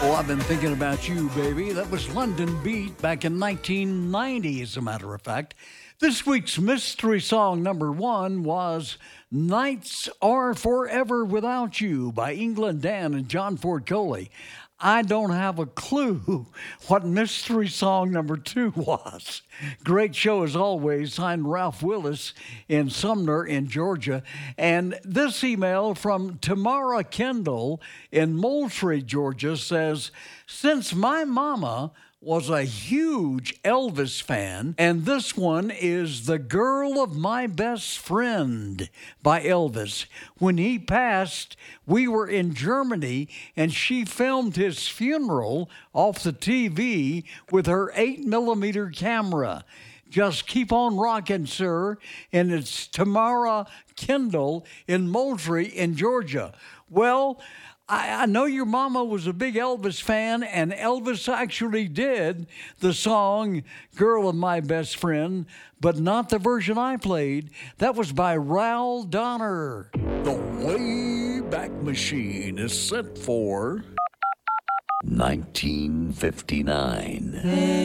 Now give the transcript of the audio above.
Oh, I've been thinking about you, baby. That was London Beat back in 1990, as a matter of fact. This week's mystery song number one was Nights Are Forever Without You by England Dan and John Ford Coley. I don't have a clue what mystery song number two was. Great show as always, signed Ralph Willis in Sumner in Georgia. And this email from Tamara Kendall in Moultrie, Georgia says, since my mama was a huge Elvis fan, and this one is The Girl of My Best Friend by Elvis. When he passed, we were in Germany, and she filmed his funeral off the TV with her 8mm camera. Just keep on rocking, sir. And it's Tamara Kendall in Moultrie in Georgia. Well, I know your mama was a big Elvis fan, and Elvis actually did the song Girl of My Best Friend, but not the version I played. That was by Raoul Donner. The Wayback Machine is set for 1959.